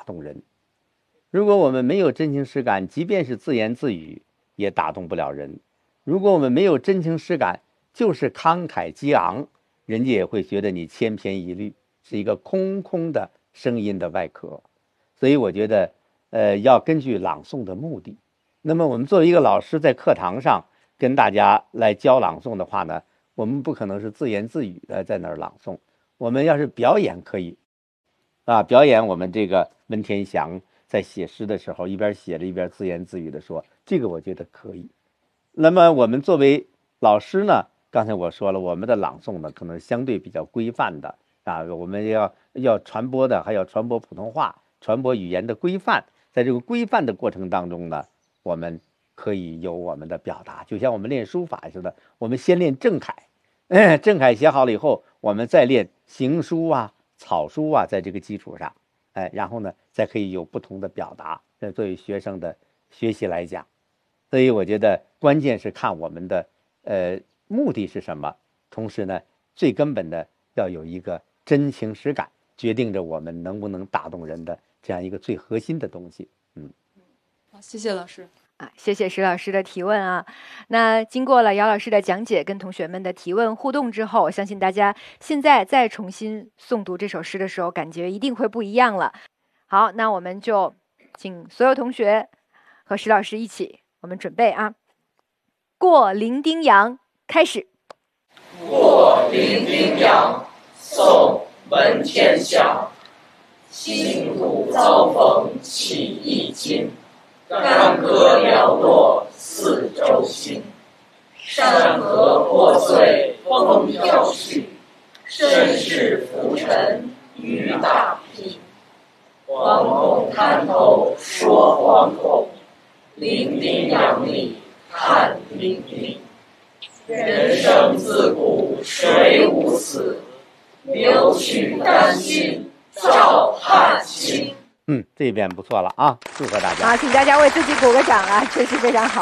动人。如果我们没有真情实感，即便是自言自语，也打动不了人。如果我们没有真情实感，就是慷慨激昂，人家也会觉得你千篇一律，是一个空空的声音的外壳。所以我觉得，要根据朗诵的目的。那么我们作为一个老师，在课堂上跟大家来教朗诵的话呢，我们不可能是自言自语的在那儿朗诵。我们要是表演可以，表演我们这个文天祥在写诗的时候，一边写着一边自言自语的说，这个我觉得可以。那么我们作为老师呢，刚才我说了，我们的朗诵呢可能相对比较规范的我们要传播的，还要传播普通话，传播语言的规范。在这个规范的过程当中呢，我们可以有我们的表达，就像我们练书法似的，我们先练正楷，正楷写好了以后，我们再练行书草书在这个基础上，然后呢，再可以有不同的表达。作为学生的学习来讲，所以我觉得关键是看我们的目的是什么，同时呢，最根本的要有一个真情实感，决定着我们能不能打动人的这样一个最核心的东西。 好，谢谢老师。 谢谢石老师的提问啊。那经过了姚老师的讲解跟同学们的提问互动之后，我相信大家现在再重新诵读这首诗的时候，感觉一定会不一样了。好，那我们就请所有同学和石老师一起，我们准备过零丁洋，开始。 过零丁洋，宋·文天祥。辛苦遭逢起一经，干戈寥落四周星。山河破碎风飘絮，身世浮沉雨打拼。惶恐滩头说惶恐，零丁洋里看零丁。人生自古谁无死，留取丹心照汗青。 这边不错了啊，祝贺大家。 好，请大家为自己鼓个掌确实非常好。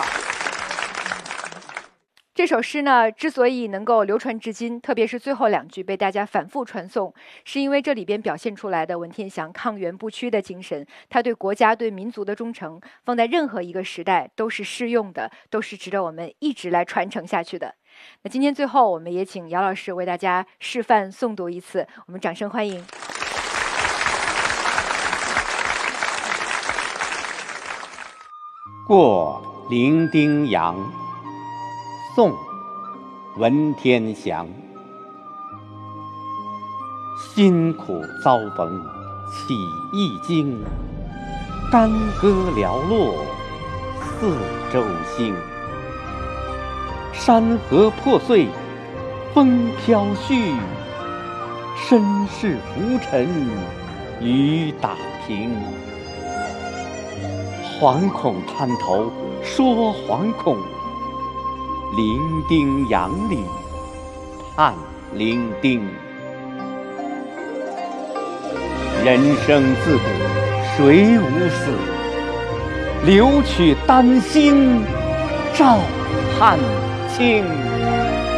这首诗呢，之所以能够流传至今，特别是最后2句被大家反复传颂，是因为这里边表现出来的文天祥抗元不屈的精神，他对国家、对民族的忠诚，放在任何一个时代都是适用的，都是值得我们一直来传承下去的。那今天最后，我们也请姚老师为大家示范诵读一次，我们掌声欢迎。 过零丁洋，宋·文天祥。辛苦遭逢起一经，干戈寥落四周星。山河破碎风飘絮，身世浮沉雨打平。惶恐滩头说惶恐，零丁洋里盼零丁。人生自古谁无死，留取丹心照汗青。